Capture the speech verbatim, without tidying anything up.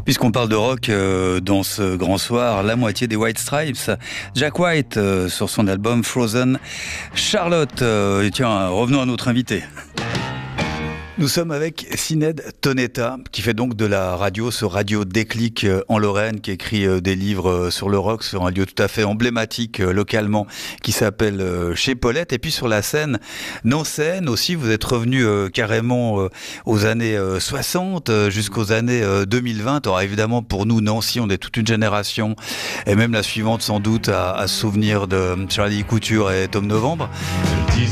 Puisqu'on parle de rock euh, dans ce grand soir, la moitié des White Stripes, Jack White euh, sur son album Frozen. Charlotte, euh, et tiens, revenons à notre invité. Nous sommes avec Sinéad Tonetta, qui fait donc de la radio, ce Radio Déclic en Lorraine, qui écrit des livres sur le rock, sur un lieu tout à fait emblématique localement, qui s'appelle Chez Paulette. Et puis sur la scène nancéenne aussi, vous êtes revenu carrément aux années soixante jusqu'aux années deux mille vingt. Alors évidemment, pour nous, Nancy, on est toute une génération, et même la suivante sans doute, à, à se souvenir de Charlie Couture et Tom Novembre.